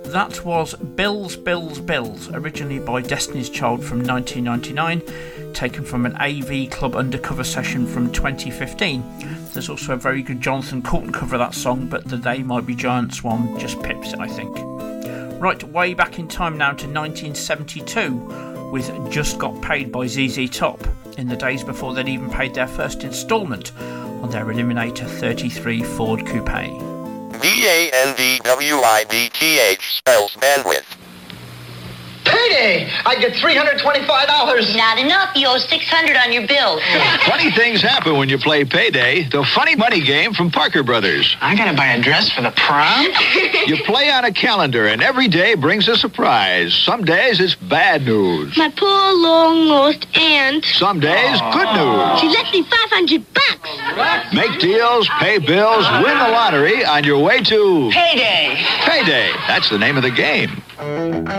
That was Bills, Bills, Bills, originally by Destiny's Child from 1999, taken from an AV Club Undercover session from 2015. There's also a very good Jonathan Coulton cover of that song, but the They Might Be Giants one just pips it, I think. Right, way back in time now to 1972 with Just Got Paid by ZZ Top, in the days before they'd even paid their first instalment on their Eliminator 33 Ford Coupe. BANDWIDTH spells bandwidth. Payday! I get $325. Not enough. You owe $600 on your bill. Funny things happen when you play Payday, the funny money game from Parker Brothers. I gotta buy a dress for the prom? You play on a calendar, and every day brings a surprise. Some days it's bad news. My poor long-lost aunt. Some days, good news. She left me $500. Make deals, pay bills, win the lottery on your way to Payday! Payday. That's the name of the game.